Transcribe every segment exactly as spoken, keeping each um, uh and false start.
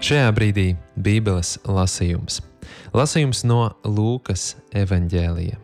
Šajā brīdī Bībeles lasījums. Lasījums no Lūkas evaņģēlija.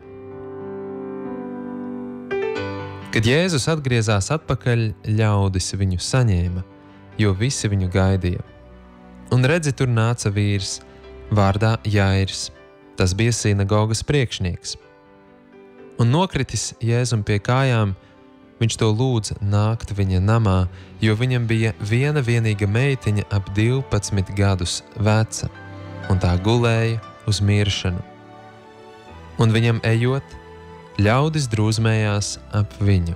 Kad Jēzus atgriezās atpakaļ, ļaudis viņu saņēma, jo visi viņu gaidīja. Un redzi, tur nāca vīrs, vārdā Jairs. Tas bija sinagogas priekšnieks. Un nokritis Jēzum pie kājām, viņš to lūdza nākt viņa namā, jo viņam bija viena vienīga meitiņa ap divpadsmit gadus veca, un tā gulēja uz miršanu. Un viņam ejot, ļaudis drūzmējās ap viņu.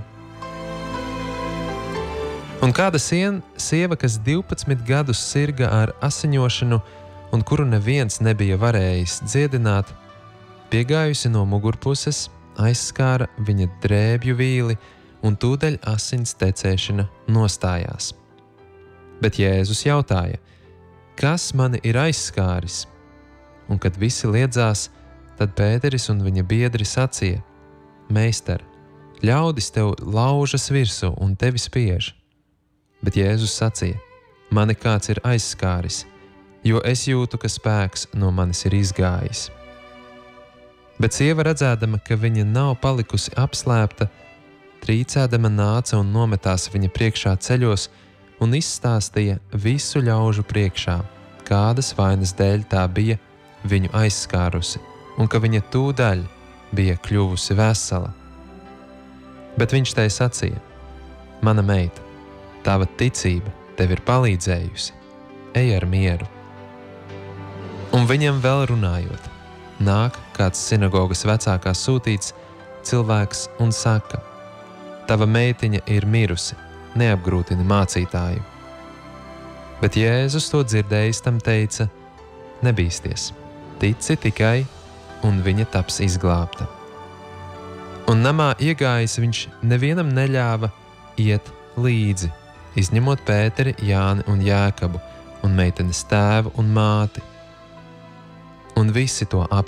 Un kāda sien, sieva, kas divpadsmit gadus sirga ar asiņošanu, un kuru neviens nebija varējis dziedināt, piegājusi no mugurpuses, aizskāra viņa drēbju vīli, un tūdaļ asins tecēšana nostājās. Bet Jēzus jautāja, kas mani ir aizskāris? Un kad visi liedzās, tad Pēteris un viņa biedri sacīja, Meister, ļaudis tev laužas virsū un tevi spiež. Bet Jēzus sacīja, mani kāds ir aizskāris, jo es jūtu, ka spēks no manis ir izgājis. Bet sieva redzēdama, ka viņa nav palikusi apslēpta, trīcēdama nāca un nometās viņa priekšā ceļos un izstāstīja visu ļaužu priekšā, kādas vainas dēļ tā bija viņu aizskārusi, un ka viņa tūdaļ bija kļuvusi vesela. Bet viņš tai sacīja, mana meita, tava ticība tev ir palīdzējusi, ej ar mieru. Un viņam vēl runājot, nāk kāds sinagogas vecākā sūtīts cilvēks un saka, tava meitiņa ir mirusi, neapgrūtini mācītāju. Bet Jēzus to dzirdējis tam teica, nebīsties, tici tikai, un viņa taps izglābta. Un namā iegājis viņš nevienam neļāva iet līdzi, izņemot Pēteri, Jāni un Jēkabu, un meitenes tēvu un māti. Un visi to ap